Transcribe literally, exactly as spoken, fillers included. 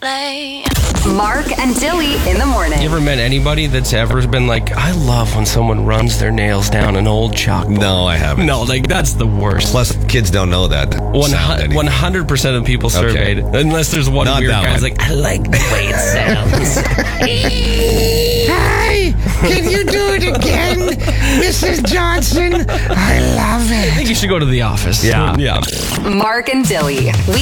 play. Mark and Dilly in the morning. You ever met anybody that's ever been like, I love when someone runs their nails down an old chalkboard? No, I haven't. No, like that's the worst. Plus, kids don't know that. One hundred percent of people surveyed, Okay. unless there's one Not weird that guy who's one. like, I like the way it sounds. Hi, can you do it again, Missus Johnson? I love I it. think you should go to the office. Yeah. Yeah. Mark and Dilly.